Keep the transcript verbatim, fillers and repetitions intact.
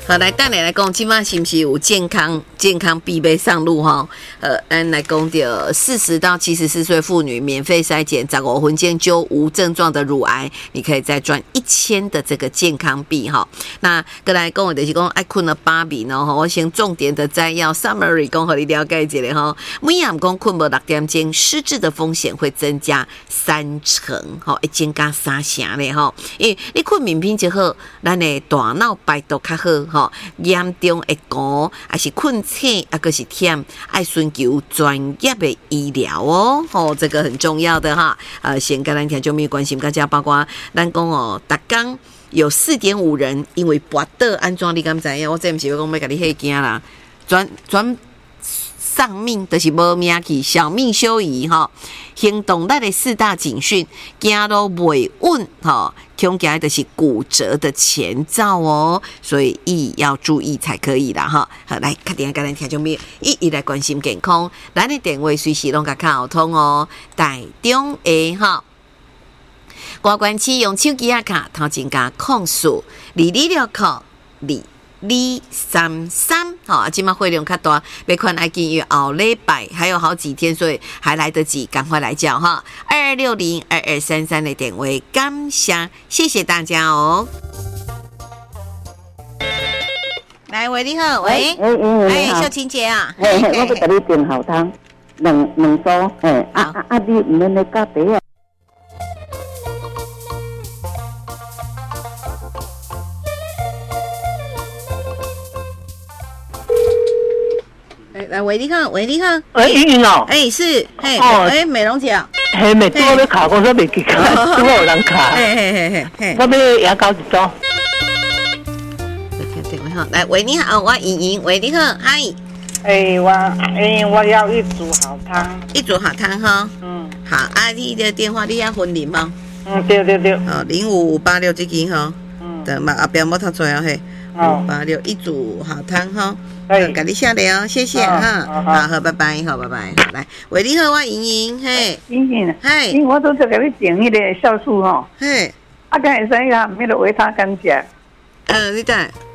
好，来，等下来讲，今晚是不是有健康健康必备上路哈？呃，咱来讲到四十到七十四岁妇女免费筛检，十五分钟就无症状的乳癌，你可以再赚一千的这个健康币哈。那过来讲，我就是讲爱困了八米呢哈，我先重点的摘要 summary 讲和你了解一下哈。每晚讲困无六点钟，失智的风险会增加三成，哈，会增加三成嘞哈。因为你困眠品质好，咱的大脑排毒较好。严重会高，还是困醒，啊，个是忝，爱寻求专业的医疗哦。哦，这个很重要的哈。呃，先跟咱听众朋友关心大家，包括咱讲哦，逐工有四点五人因为跋倒安怎你敢知影？我这不是要讲要甲你吓惊啦，转转。丧命就是无命去，小命休矣哈。行动力的四大警讯，行路袂稳哈，恐惊就是骨折的前兆哦，所以一要注意才可以啦哈。好，来，确定跟咱听众朋友一一来关心健康，咱的电话随时拢甲卡通哦，台中的哈。外关区用手机啊卡，头前加控诉，二二六扣二。二三三，好，今麦会量较大，别看爱记约后礼拜还有好几天，所以还来得及，赶快来叫哈，二二六零二二三三的点位，感谢，谢谢大家哦。来，喂，你好，喂， 哎哎哎，秀琴姐啊， 哎，我要给你订好汤，两两组，哎，啊啊啊，你唔免来加茶啊。 来，喂，你好，喂，你好， 哎，莹莹哦， 哎，是，嘿， 哦， 哎，美容姐啊， 嘿，美多咧卡，我说未记卡，都有人卡， 嘿嘿嘿嘿嘿， 我要牙膏一组。 电话来，喂，你好，我莹莹，喂，你好，嗨， 哎，我哎，我要一煮好汤， 一煮好汤哈， 嗯， 好，啊，你的电话你要分零吗？ 嗯，对对对， 哦，零五五八六这支哈， 嗯， 等嘛，后边冇读错啊嘿，五八六一煮好汤哈。好，给你下来哦，谢谢哈，好，好，拜拜，好，拜拜，好，来，喂，你好，我莹莹，嘿， 莹莹， 嘿， 因为我都在给你订迄个酵素吼， 嘿， 啊，敢会使呀，迄个维他甘蔗， 呃，你等。